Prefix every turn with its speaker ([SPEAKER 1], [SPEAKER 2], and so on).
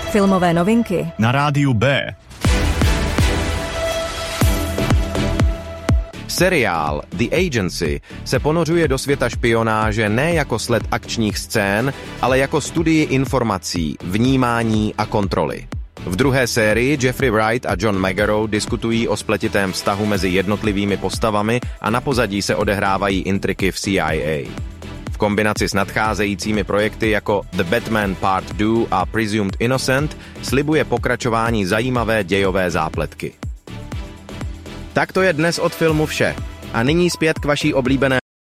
[SPEAKER 1] Filmové novinky
[SPEAKER 2] na rádiu B.
[SPEAKER 3] Seriál The Agency se ponořuje do světa špionáže ne jako sled akčních scén, ale jako studii informací, vnímání a kontroly. V druhé sérii Jeffrey Wright a John McGarrow diskutují o spletitém vztahu mezi jednotlivými postavami a na pozadí se odehrávají intriky v CIA. V kombinaci s nadcházejícími projekty jako The Batman Part 2 a Presumed Innocent slibuje pokračování zajímavé dějové zápletky. Tak to je dnes od filmu vše. A nyní zpět k vaší oblíbené